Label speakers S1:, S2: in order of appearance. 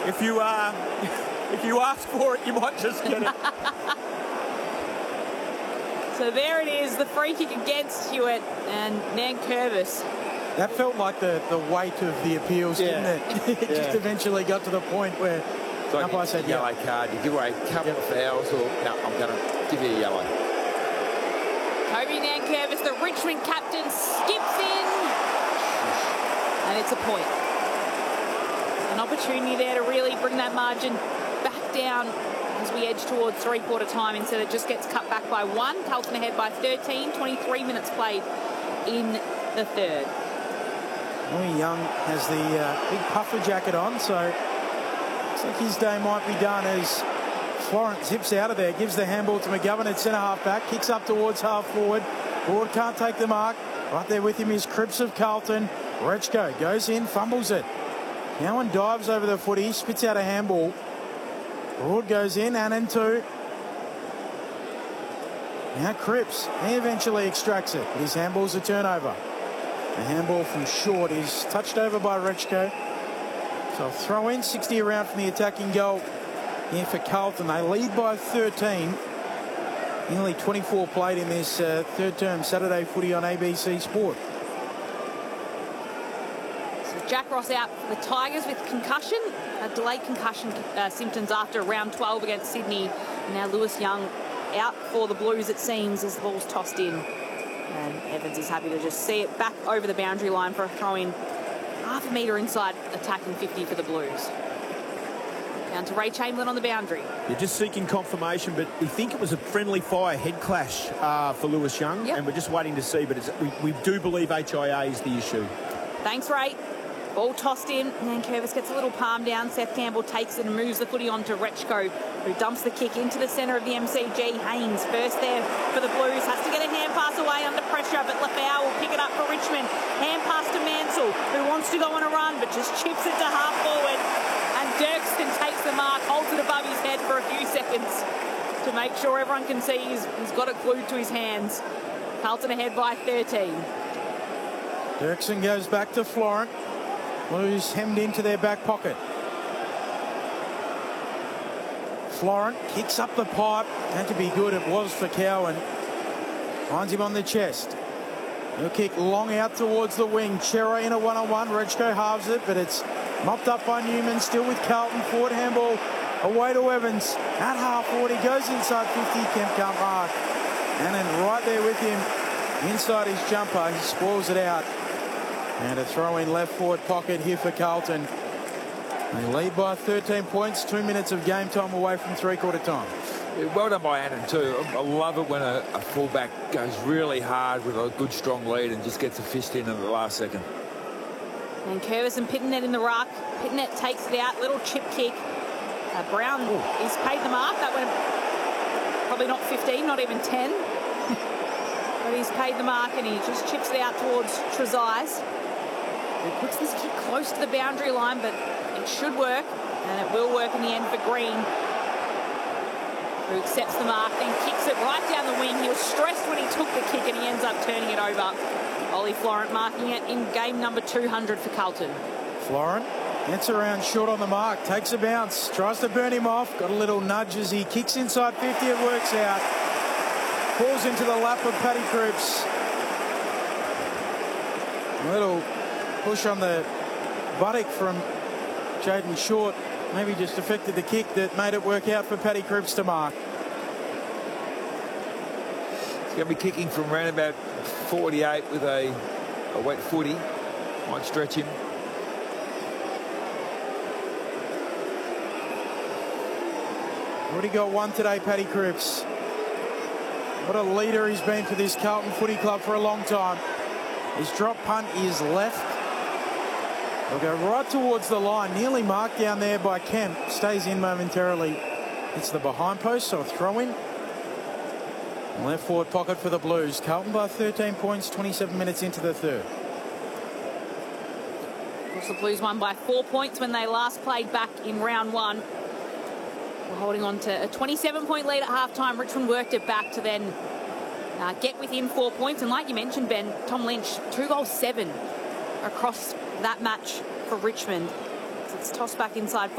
S1: if you ask for it, you might just get it.
S2: So there it is, the free kick against Hewitt and Nankervis.
S3: That felt like the weight of the appeals, didn't it? It just eventually got to the point where umpire said
S4: yellow card. You give away a couple of fouls, or no, I'm going to give you a yellow.
S2: Toby Nankervis, the Richmond captain, skips in, and it's a point. An opportunity there to really bring that margin back down as we edge towards three-quarter time. Instead, it just gets cut back by 1. Carlton ahead by 13. 23 minutes played in the third.
S3: Louis Young has the big puffer jacket on, so looks like his day might be done as Florent zips out of there, gives the handball to McGovern at centre half back, kicks up towards half forward. Broad can't take the mark. Right there with him is Cripps of Carlton. Rechko goes in, fumbles it. Cowan dives over the footy, spits out a handball. Broad goes in, and into. Now Cripps, he eventually extracts it. His handball's a turnover. The handball from short is touched over by Rechko. So throw in, 60 around from the attacking goal here for Carlton. They lead by 13. Nearly 24 played in this third term Saturday footy on ABC Sport.
S2: So Jack Ross out for the Tigers with concussion. Delayed concussion symptoms after round 12 against Sydney. And now Lewis Young out for the Blues, it seems, as the ball's tossed in. And Evans is happy to just see it back over the boundary line for a throw-in. Half a metre inside, attacking 50 for the Blues. Down to Ray Chamberlain on the boundary.
S1: You're just seeking confirmation, but we think it was a friendly fire head clash for Lewis Young, and we're just waiting to see, but we do believe HIA is the issue.
S2: Thanks, Ray. Ball tossed in, and then Curvis gets a little palm down. Seth Campbell takes it and moves the footy on to Rechko, who dumps the kick into the centre of the MCG. Haynes first there for the Blues, has to get a hand pass away under pressure, but Lefau will pick it up for Richmond. Hand pass to Mansell, who wants to go on a run, but just chips it to half forward. And Dirkston takes the mark, holds it above his head for a few seconds to make sure everyone can see he's got it glued to his hands. Carlton ahead by 13.
S3: Dirksen goes back to Florent. Blues hemmed into their back pocket. Florent kicks up the pipe. Had to be good. It was for Cowan. Finds him on the chest. He'll kick long out towards the wing. Chera in a one-on-one. Rechko halves it, but it's mopped up by Newman. Still with Carlton. Forward handball away to Evans. At half forward, he goes inside 50. Kemp can't mark. And then right there with him, inside his jumper, he spoils it out. And a throw in left forward pocket here for Carlton. They lead by 13 points. 2 minutes of game time away from three-quarter time.
S4: Yeah, well done by Adam too. I love it when a fullback goes really hard with a good strong lead and just gets a fist in at the last second.
S2: And Curvis and Pittonet in the ruck. Pittonet takes it out. Little chip kick. Brown is paid the mark. That went probably not 15, not even 10. But he's paid the mark and he just chips it out towards Trezise. He puts this kick close to the boundary line, but it should work, and it will work in the end for Green, who accepts the mark, then kicks it right down the wing. He was stressed when he took the kick, and he ends up turning it over. Ollie Florent marking it in game number 200 for Carlton.
S3: Florent gets around short on the mark, takes a bounce, tries to burn him off, got a little nudge as he kicks inside 50, it works out. Falls into the lap of Paddy Cripps. A little push on the buttock from Jaden Short. Maybe just affected the kick that made it work out for Paddy Cripps to mark.
S4: He's going to be kicking from around about 48 with a wet footy. Might stretch him.
S3: Already got one today, Paddy Cripps. What a leader he's been for this Carlton Footy Club for a long time. His drop punt is left. He'll go right towards the line. Nearly marked down there by Kemp. Stays in momentarily. It's the behind post, so a throw in. Left forward pocket for the Blues. Carlton by 13 points, 27 minutes into the third.
S2: Of course, the Blues won by 4 points when they last played back in round 1. We're holding on to a 27-point lead at halftime. Richmond worked it back to then get within 4 points. And like you mentioned, Ben, Tom Lynch, 2 goals, 7 across that match for Richmond. So it's tossed back inside.